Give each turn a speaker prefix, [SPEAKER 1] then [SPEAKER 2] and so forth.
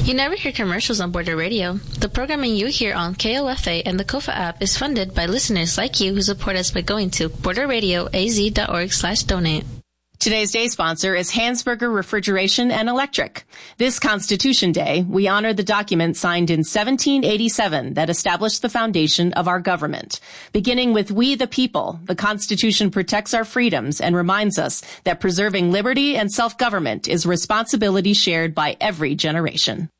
[SPEAKER 1] You never hear commercials on Border Radio. The programming you hear on KOFA and the KOFA app is funded by listeners like you who support us by going to borderradioaz.org/donate.
[SPEAKER 2] Today's day sponsor is Hansberger Refrigeration and Electric. This Constitution Day, we honor the document signed in 1787 that established the foundation of our government. Beginning with we the people, the Constitution protects our freedoms and reminds us that preserving liberty and self-government is a responsibility shared by every generation.